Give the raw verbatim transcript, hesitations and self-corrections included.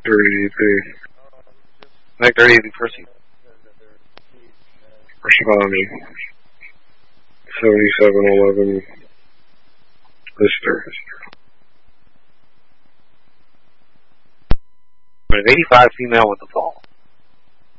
thirty-three. I think they're easy Percy. Rashvani. seventy-seven eleven. Lister. An eighty-five female with the phone.